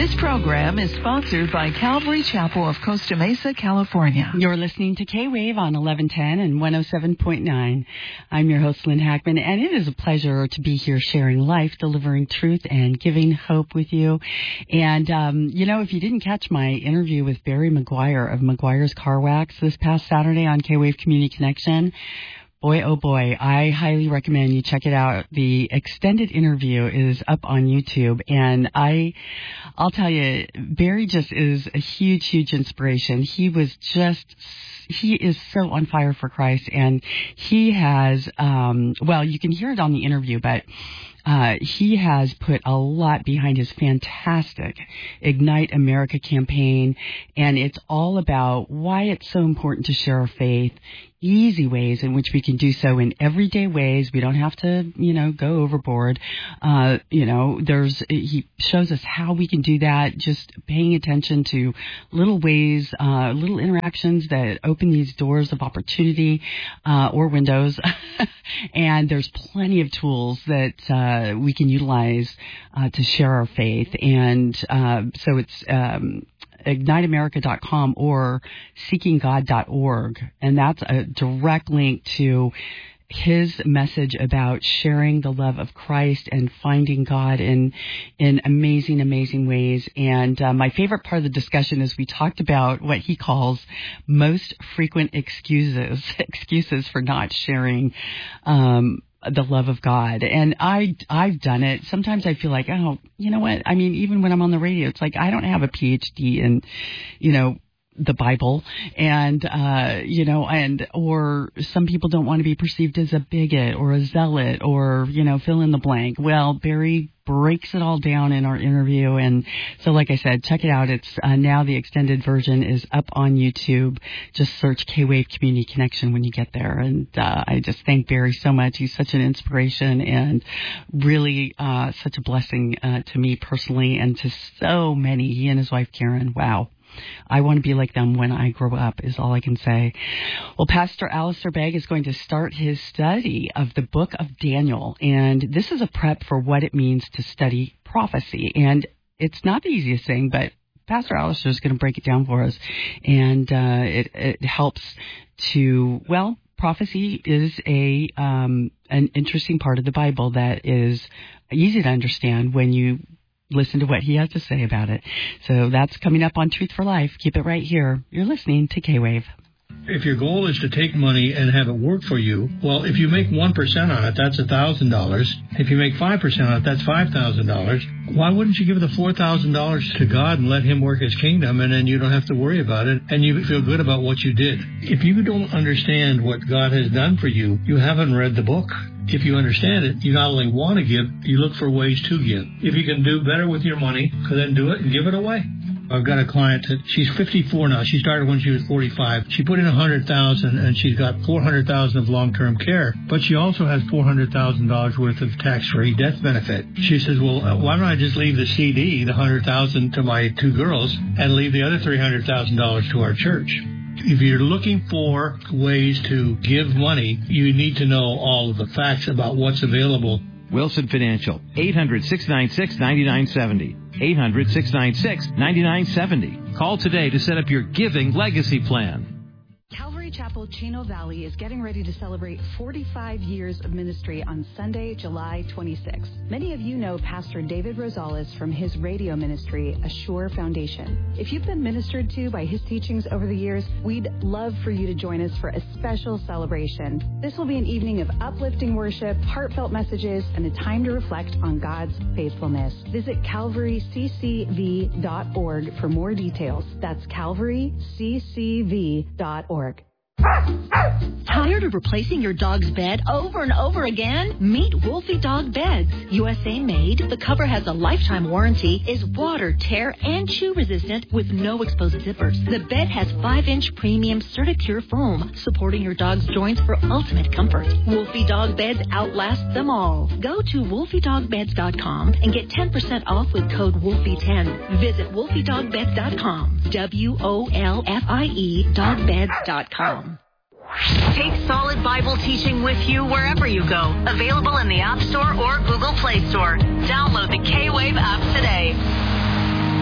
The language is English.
This program is sponsored by Calvary Chapel of Costa Mesa, California. You're listening to K-Wave on 1110 and 107.9. I'm your host, Lynn Hackman, and it is a pleasure to be here sharing life, delivering truth, and giving hope with you. And, if you didn't catch my interview with Barry McGuire of McGuire's Car Wax this past Saturday on K-Wave Community Connection, boy, oh boy, I highly recommend you check it out. The extended interview is up on YouTube, and I'll tell you, Barry just is a huge, huge inspiration. He is so on fire for Christ, and he has, you can hear it on the interview, but he has put a lot behind his fantastic Ignite America campaign, and it's all about why it's so important to share our faith, easy ways in which we can do so in everyday ways. We don't have to, go overboard. He shows us how we can do that, just paying attention to little ways, little interactions that open these doors of opportunity, or windows. And there's plenty of tools that we can utilize to share our faith. And so it's IgniteAmerica.com or SeekingGod.org, and that's a direct link to his message about sharing the love of Christ and finding God in amazing, amazing ways. And my favorite part of the discussion is we talked about what he calls most frequent excuses for not sharing the love of God. And I've done it. Sometimes I feel like, oh, you know what? I mean, even when I'm on the radio, it's like I don't have a PhD in, the Bible, and or some people don't want to be perceived as a bigot or a zealot or fill in the blank. Well, Barry breaks it all down in our interview, and so like I said, check it out. It's now the extended version is up on YouTube. Just search K-Wave Community Connection when you get there, and I just thank Barry so much. He's such an inspiration and really such a blessing to me personally and to so many. He and his wife Karen, wow. I want to be like them when I grow up is all I can say. Well, Pastor Alistair Begg is going to start his study of the book of Daniel, and this is a prep for what it means to study prophecy. And it's not the easiest thing, but Pastor Alistair is going to break it down for us, and it helps to, prophecy is an interesting part of the Bible that is easy to understand when you listen to what he has to say about it. So that's coming up on Truth for Life. Keep it right here. You're listening to K-Wave. If your goal is to take money and have it work for you, well, if you make 1% on it, that's $1,000. If you make 5% on it, that's $5,000. Why wouldn't you give the $4,000 to God and let him work his kingdom, and then you don't have to worry about it, and you feel good about what you did? If you don't understand what God has done for you, you haven't read the book. If you understand it, you not only want to give, you look for ways to give. If you can do better with your money, then do it and give it away. I've got a client that she's 54 now. She started when she was 45. She put in $100,000 and she's got $400,000 of long-term care, but she also has $400,000 worth of tax-free death benefit. She says, well, why don't I just leave the CD, the $100,000 to my two girls, and leave the other $300,000 to our church? If you're looking for ways to give money, you need to know all of the facts about what's available. Wilson Financial, 800-696-9970. 800-696-9970. Call today to set up your giving legacy plan. Calvary Chapel, Chino Valley is getting ready to celebrate 45 years of ministry on Sunday, July 26th. Many of you know Pastor David Rosales from his radio ministry, Assure Foundation. If you've been ministered to by his teachings over the years, we'd love for you to join us for a special celebration. This will be an evening of uplifting worship, heartfelt messages, and a time to reflect on God's faithfulness. Visit calvaryccv.org for more details. That's calvaryccv.org. Tired of replacing your dog's bed over and over again? Meet Wolfie Dog Beds. USA made, the cover has a lifetime warranty, is water, tear, and chew resistant with no exposed zippers. The bed has 5-inch premium Certicure foam, supporting your dog's joints for ultimate comfort. Wolfie Dog Beds outlast them all. Go to wolfiedogbeds.com and get 10% off with code Wolfie10. Visit wolfiedogbeds.com. WOLFIE dogbeds.com. Take solid Bible teaching with you wherever you go. Available in the App Store or Google Play Store. Download the K-Wave